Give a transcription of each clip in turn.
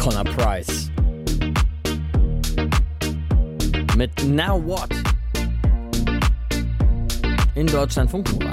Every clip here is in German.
Connor Price. Mit Now What? In Deutschlandfunk Nova.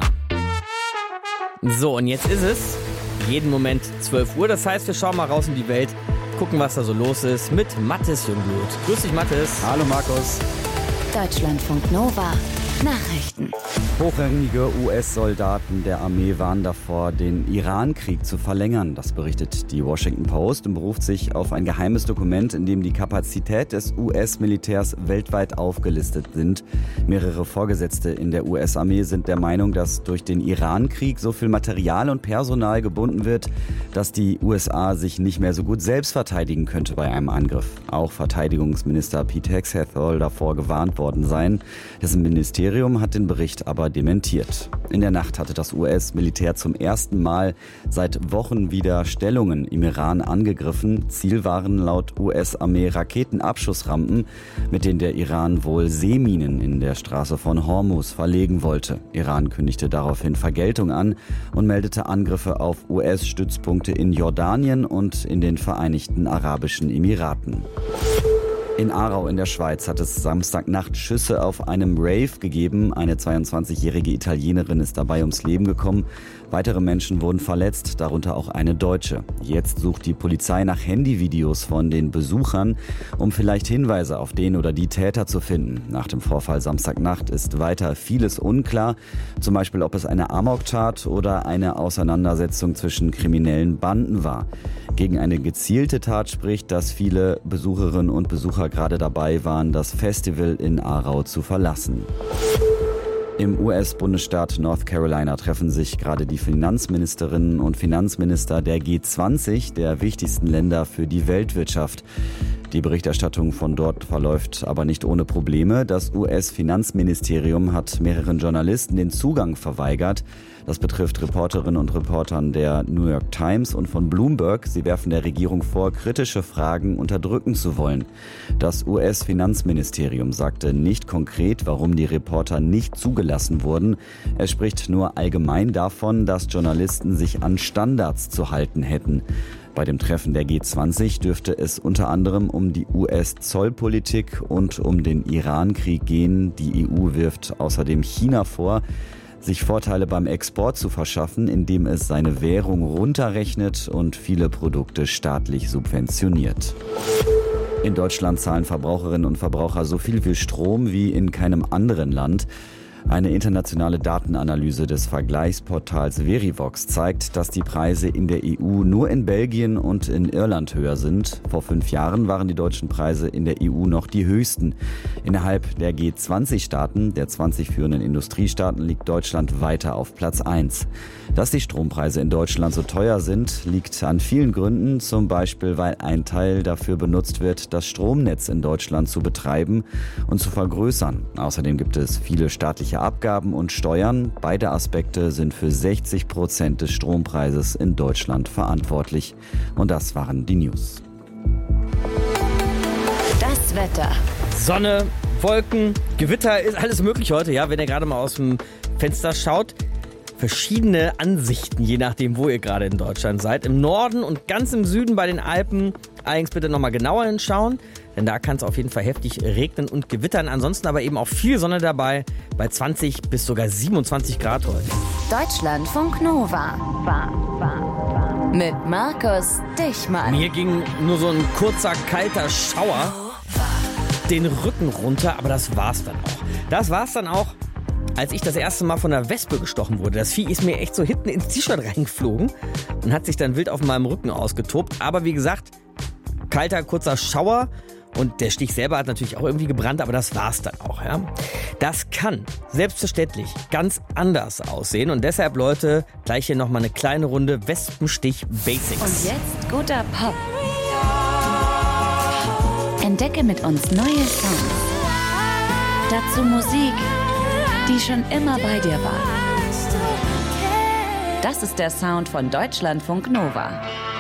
So, und jetzt ist es jeden Moment 12 Uhr. Das heißt, wir schauen mal raus in die Welt, gucken, was da so los ist mit Mathis Jungblut. Grüß dich, Mathis. Hallo, Markus. Deutschlandfunk Nova. Nachrichten. Hochrangige US-Soldaten der Armee warnen davor, den Iran-Krieg zu verlängern. Das berichtet die Washington Post und beruft sich auf ein geheimes Dokument, in dem die Kapazität des US-Militärs weltweit aufgelistet sind. Mehrere Vorgesetzte in der US-Armee sind der Meinung, dass durch den Iran-Krieg so viel Material und Personal gebunden wird, dass die USA sich nicht mehr so gut selbst verteidigen könnte bei einem Angriff. Auch Verteidigungsminister Pete Hegseth soll davor gewarnt worden sein. Dessen Ministerium hat den Bericht aber dementiert. In der Nacht hatte das US-Militär zum ersten Mal seit Wochen wieder Stellungen im Iran angegriffen. Ziel waren laut US-Armee Raketenabschussrampen, mit denen der Iran wohl Seeminen in der Straße von Hormuz verlegen wollte. Iran kündigte daraufhin Vergeltung an und meldete Angriffe auf US-Stützpunkte in Jordanien und in den Vereinigten Arabischen Emiraten. In Aarau in der Schweiz hat es Samstagnacht Schüsse auf einem Rave gegeben. Eine 22-jährige Italienerin ist dabei ums Leben gekommen. Weitere Menschen wurden verletzt, darunter auch eine Deutsche. Jetzt sucht die Polizei nach Handyvideos von den Besuchern, um vielleicht Hinweise auf den oder die Täter zu finden. Nach dem Vorfall Samstagnacht ist weiter vieles unklar. Zum Beispiel, ob es eine Amoktat oder eine Auseinandersetzung zwischen kriminellen Banden war. Gegen eine gezielte Tat spricht, dass viele Besucherinnen und Besucher gerade dabei waren, das Festival in Aarau zu verlassen. Im US-Bundesstaat North Carolina treffen sich gerade die Finanzministerinnen und Finanzminister der G20, der wichtigsten Länder für die Weltwirtschaft. Die Berichterstattung von dort verläuft aber nicht ohne Probleme. Das US-Finanzministerium hat mehreren Journalisten den Zugang verweigert. Das betrifft Reporterinnen und Reportern der New York Times und von Bloomberg. Sie werfen der Regierung vor, kritische Fragen unterdrücken zu wollen. Das US-Finanzministerium sagte nicht konkret, warum die Reporter nicht zugelassen wurden. Es spricht nur allgemein davon, dass Journalisten sich an Standards zu halten hätten. Bei dem Treffen der G20 dürfte es unter anderem um die US-Zollpolitik und um den Iran-Krieg gehen. Die EU wirft außerdem China vor, sich Vorteile beim Export zu verschaffen, indem es seine Währung runterrechnet und viele Produkte staatlich subventioniert. In Deutschland zahlen Verbraucherinnen und Verbraucher so viel für Strom wie in keinem anderen Land. Eine internationale Datenanalyse des Vergleichsportals Verivox zeigt, dass die Preise in der EU nur in Belgien und in Irland höher sind. Vor 5 Jahren waren die deutschen Preise in der EU noch die höchsten. Innerhalb der G20-Staaten, der 20 führenden Industriestaaten, liegt Deutschland weiter auf Platz 1. Dass die Strompreise in Deutschland so teuer sind, liegt an vielen Gründen, zum Beispiel, weil ein Teil dafür benutzt wird, das Stromnetz in Deutschland zu betreiben und zu vergrößern. Außerdem gibt es viele staatliche Abgaben und Steuern. Beide Aspekte sind für 60% des Strompreises in Deutschland verantwortlich. Und das waren die News. Das Wetter. Sonne, Wolken, Gewitter, ist alles möglich heute, ja, wenn ihr gerade mal aus dem Fenster schaut. Verschiedene Ansichten, je nachdem, wo ihr gerade in Deutschland seid. Im Norden und ganz im Süden bei den Alpen allerdings bitte nochmal genauer hinschauen, denn da kann es auf jeden Fall heftig regnen und gewittern. Ansonsten aber eben auch viel Sonne dabei, bei 20 bis sogar 27 Grad heute. Deutschlandfunk Nova. Mit Markus Dichmann. Mir ging nur so ein kurzer, kalter Schauer den Rücken runter, aber das war's dann auch. Das war's dann auch, als ich das erste Mal von einer Wespe gestochen wurde. Das Vieh ist mir echt so hinten ins T-Shirt reingeflogen und hat sich dann wild auf meinem Rücken ausgetobt. Aber wie gesagt, kalter, kurzer Schauer und der Stich selber hat natürlich auch irgendwie gebrannt, aber das war's dann auch. Ja? Das kann selbstverständlich ganz anders aussehen und deshalb, Leute, gleich hier nochmal eine kleine Runde Wespenstich-Basics. Und jetzt guter Pop. Entdecke mit uns neue Songs. Dazu Musik, die schon immer bei dir war. Das ist der Sound von Deutschlandfunk Nova.